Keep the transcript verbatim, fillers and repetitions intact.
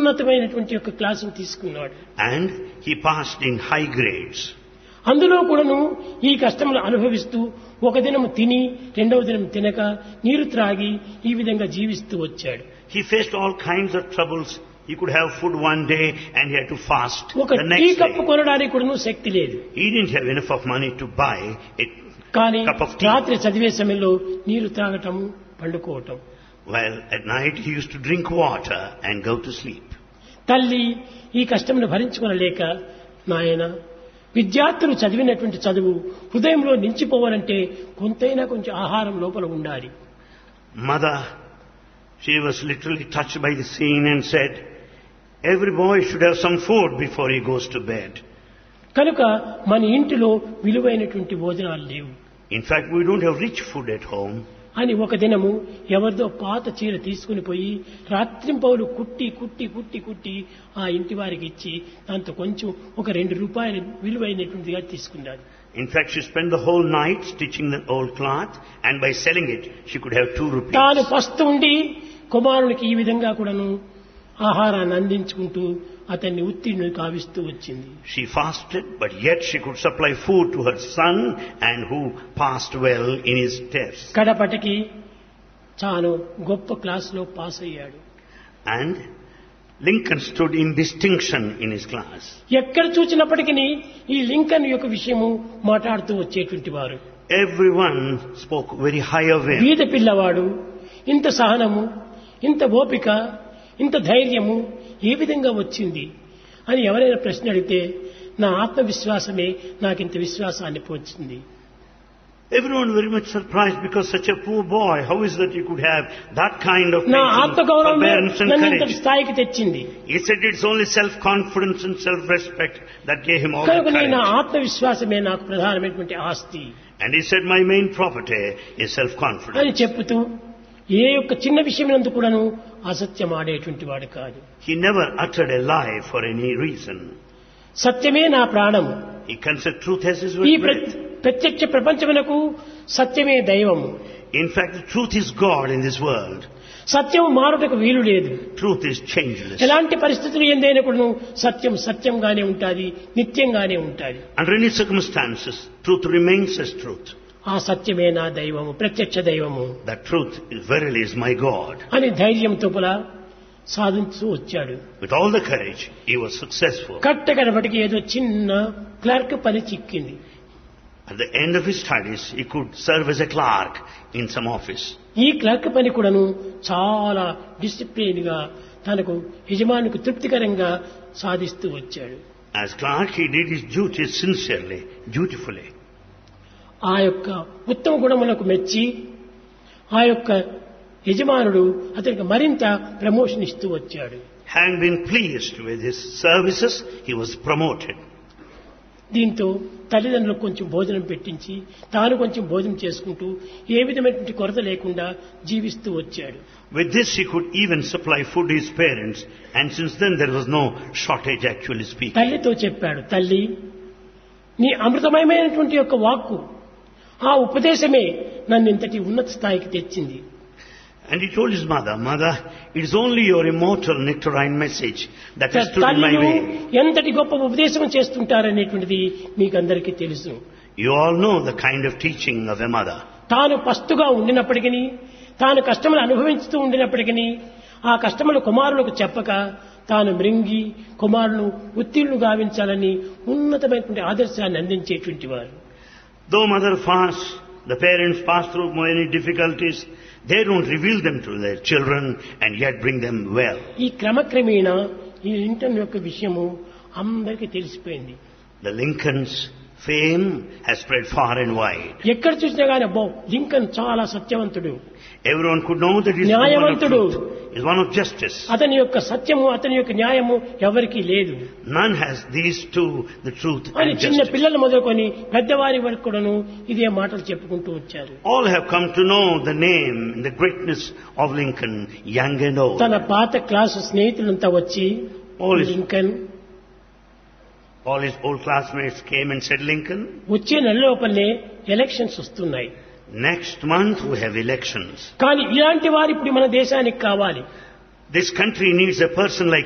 ఉన్నతమైనటువంటి యొక్క క్లాసును తీసుకున్నాడు. And he passed in high grades. అందులో కూడాను ఈ కష్టములు అనుభవిస్తూ ఒక దినము తిని రెండవ దినం తినక నీరు త్రాగి ఈ విధంగా జీవిస్తూ వచ్చాడు. He faced all kinds of troubles. He could have food one day and he had to fast ఒక the tea next cup day. కొనడానికి కూడాను శక్తి లేదు. He didn't have enough of money to buy a కానీ cup of tea. రాత్రి చదివే సమయంలో నీరు త్రాగటం, పండుకోవటం. Well, at night he used to drink water and go to sleep. తల్లి ఈ కష్టమును భరించుకోలేక, నాయన విద్యార్థులు చదివినటువంటి చదువు హృదయంలో నిలిచిపోవాలంటే కొంతైనా కొంచెం ఆహారం లోపల ఉండాలి. Mother, she was literally touched by the scene and said, every boy should have some food before he goes to bed. కనుక మన ఇంటిలో విలువైనటువంటి భోజనాలు లేవు In fact, we don't have rich food at home. అని ఒక దినము ఎవరిదో పాత చీర తీసుకుని పోయి రాత్రింపౌలు కుట్టి కుట్టి కుట్టి కుట్టి ఆ ఇంటి వారికి ఇచ్చి దాంతో కొంచెం ఒక రెండు రూపాయలు విలువైనటువంటిదిగా తీసుకున్నాడు. In fact, she spent the whole night stitching the old cloth, and by selling it, she could have two rupees. తాను పస్తు ఉండి కుమారునికి ఈ విధంగా కూడాను ఆహారాన్ని అందించుకుంటూ అతన్ని ఉత్తీర్ణులు కావిస్తూ వచ్చింది. She fasted, but yet she could supply food to her son, and who passed well in his tests. కడపటికి తాను గొప్ప క్లాసులో పాస్ అయ్యాడు. And Lincoln stood in distinction in his class. ఎక్కడ చూసినప్పటికీ ఈ లింకన్ యొక్క విషయము మాట్లాడుతూ వచ్చేటువంటి వారు. Everyone spoke very high of him. బీద పిల్లవాడు, ఇంత సహనము, ఇంత ఓపిక, ఇంత ధైర్యము ఏ విధంగా వచ్చింది అని ఎవరైనా ప్రశ్న అడిగితే నా ఆత్మవిశ్వాసమే నాకింత విశ్వాసాన్ని పోల్చింది. Everyone very much surprised because such a poor boy, how is that you could have that kind of నా patience, ఆత్మగౌరవమే forbearance and నన్ను ఇంత courage? స్థాయికి తెచ్చింది. He said it's only self-confidence and self-respect that gave him all the కనుక నా courage. ఆత్మవిశ్వాసమే నాకు ప్రధానమైనటువంటి ఆస్తి And he said, my main property is self-confidence. అని చెప్పుతూ ఏ యొక్క చిన్న విషయమైనందు కూడాను అసత్యం ఆడేటువంటి వాడు కాదు. He never uttered a lie for any reason. సత్యమే నా ప్రాణము. He considered truth as his ఈ breath. ప్రత్యక్ష ప్రపంచమునకు సత్యమే దైవము. In fact, the truth is God in this world. సత్యం మారుటకు వీలు లేదు. Truth is changeless. ఎలాంటి పరిస్థితులు ఎందైనా కూడాను సత్యం సత్యంగానే ఉంటుంది, నిత్యంగానే ఉంటుంది. Under any circumstances, truth remains as truth. ఆ సత్యమే నా దైవము, ప్రత్యక్ష దైవము That truth is verily is my God. అని ధైర్యంతో పులా సాధించు వచ్చాడు. With all the courage, he was successful. కట్టకడపటికి ఏదో చిన్న క్లర్క్ పని చిక్కింది. At the end of his studies, he could serve as a clerk in some office. ఈ క్లర్క్ పని కూడాను చాలా డిసిప్లిన్ గా తనకు యజమానికి తృప్తికరంగా సాధిస్తూ వచ్చాడు. As clerk, he did his duties sincerely, dutifully. ఆ యొక్క ఉత్తమ గుణములకు మెచ్చి ఆ యొక్క యజమానుడు అతనికి మరింత ప్రమోషన్ ఇస్తూ వచ్చాడు. Having been pleased with his services, he was promoted. దీంతో తల్లిదండ్రులకు కొంచెం భోజనం పెట్టించి తాను కొంచెం భోజనం చేసుకుంటూ ఏ విధమైనటువంటి కొరత లేకుండా జీవిస్తూ వచ్చాడు. With this, he could even supply food to his parents, and since then there was no shortage, actually speaking. తల్లితో చెప్పాడు, తల్లి నీ అమృతమయమైనటువంటి యొక్క వాక్కు, ఆ ఉపదేశమే నన్ను ఇంతటి ఉన్నత స్థాయికి తెచ్చింది. And he told his mother, Mother, it is only your immortal nectarine message that has stood in my తల్లిను way. ఎంతటి గొప్ప ఉపదేశం చేస్తుంటారనేటువంటిది మీకు అందరికీ తెలుసు. You all know the kind of teaching of a mother. తాను పస్తుగా ఉండినప్పటికీ, తాను కష్టములు అనుభవించుతూ ఉండినప్పటికీ ఆ కష్టములు కుమారులకు చెప్పక తాను మృంగి కుమారులను ఉత్తీర్ణులు గావించాలని ఉన్నతమైనటువంటి ఆదర్శాన్ని అందించేటువంటి వారు. Though mother fasts, the parents pass through many difficulties, they don't reveal them to their children and yet bring them well. ఈ క్రమక్రమేణా ఈ లింకన్ యొక్క విషయము అందరికీ తెలిసిపోయింది. The Lincoln's fame has spread far and wide. ఎక్కడ చూసినా కానీ అబ్బో లింకన్ చాలా సత్యవంతుడు, Everyone could know that he is the one of న్యాయవంతుడు, truth, is one of justice. అతని యొక్క సత్యము అతని యొక్క న్యాయము ఎవరికీ లేదు None has these two, the truth అని and చిన్న justice. పిల్లలు మొదలుకొని పెద్దవారి వరకు కూడాను ఇదే మాటలు చెప్పుకుంటూ వచ్చారు. All have come to know the name and the greatness of Lincoln, young and old. తన పాత క్లాసు స్నేహితులంతా వచ్చి All his, Lincoln all his old classmates came and said, Lincoln, వచ్చే నెల లోపలనే ఎలక్షన్స్ వస్తున్నాయి, next month we have elections. కానీ ఇలాంటి వారు ఇప్పుడు మన దేశానికి కావాలి. This country needs a person like